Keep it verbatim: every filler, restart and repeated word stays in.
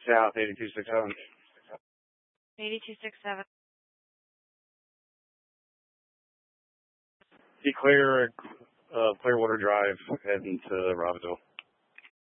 South, eighty-two six seven. eighty-two six seven. Be clear, uh, Clearwater Drive, heading to